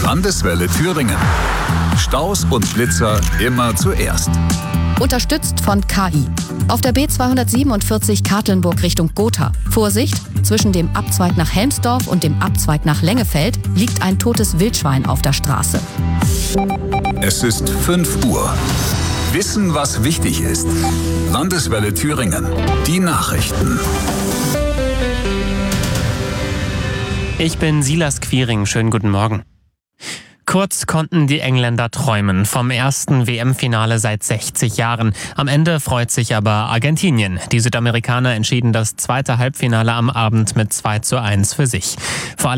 Landeswelle Thüringen. Staus und Blitzer immer zuerst. Unterstützt von KI. Auf der B247 Katlenburg Richtung Gotha. Vorsicht, zwischen dem Abzweig nach Helmsdorf und dem Abzweig nach Lengefeld liegt ein totes Wildschwein auf der Straße. Es ist 5 Uhr. Wissen, was wichtig ist. Landeswelle Thüringen. Die Nachrichten. Ich bin Silas Quiring. Schönen guten Morgen. Kurz konnten die Engländer träumen vom ersten WM-Finale seit 60 Jahren. Am Ende freut sich aber Argentinien. Die Südamerikaner entschieden das zweite Halbfinale am Abend mit 2:1 für sich. Vor allem